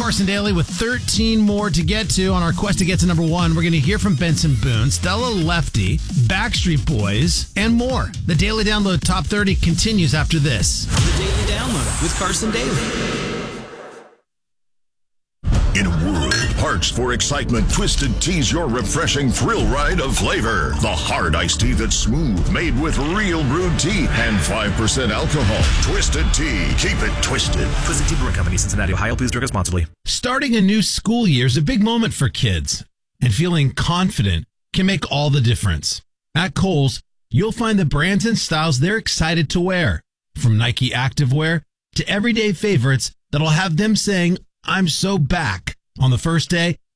Carson Daly with 13 more to get to on our quest to get to number one. We're going to hear from Benson Boone, Stella Lefty, Backstreet Boys, and more. The Daily Download Top 30 continues after this. The Daily Download with Carson Daly. In a world parched for excitement, Twisted Tea's your refreshing thrill ride of flavor. The hard iced tea that's smooth, made with real brewed tea and 5% alcohol. Twisted Tea. Keep it twisted. Twisted Tea Brewing Company, Cincinnati, Ohio. Please drink responsibly. Starting a new school year is a big moment for kids, and feeling confident can make all the difference. At Kohl's, you'll find the brands and styles they're excited to wear, from Nike activewear to everyday favorites that'll have them saying, "I'm so back" on the first day